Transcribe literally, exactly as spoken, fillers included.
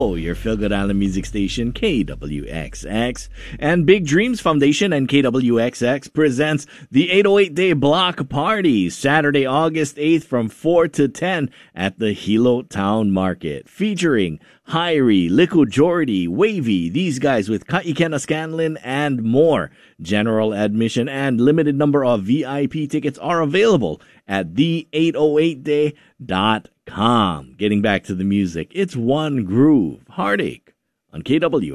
Oh, your Feel Good Island music station, K W X X. And Big Dreams Foundation and K W X X presents the eight oh eight Day Block Party, Saturday, August eighth from four to ten at the Hilo Town Market, featuring Hyrie, Lico Jordy, Wavy, these guys with Kaikena Scanlon, and more. General admission and limited number of V I P tickets are available at the eight oh eight day dot com. Getting back to the music, it's One Groove, Heartache on K W